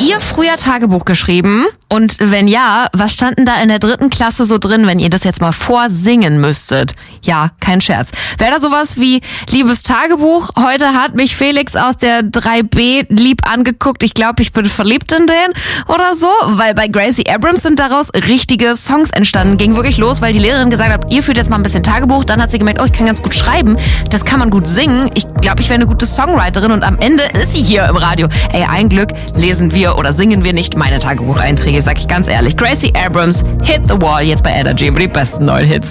ihr früher Tagebuch geschrieben? Und wenn ja, was stand denn da in der 3. Klasse so drin, wenn ihr das jetzt mal vorsingen müsstet? Ja, kein Scherz. Wäre da sowas wie, liebes Tagebuch, heute hat mich Felix aus der 3B lieb angeguckt, ich glaube, ich bin verliebt in den oder so? Weil bei Gracie Abrams sind daraus richtige Songs entstanden. Ging wirklich los, weil die Lehrerin gesagt hat, ihr führt jetzt mal ein bisschen Tagebuch. Dann hat sie gemerkt, ich kann ganz gut schreiben, das kann man gut singen. Ich glaube, ich wäre eine gute Songwriterin und am Ende ist sie hier im Radio. Ey, ein Glück lesen wir oder singen wir nicht meine Tagebucheinträge, sag ich ganz ehrlich. Gracie Abrams, Hit the Wall, jetzt bei Energy, die besten neuen Hits.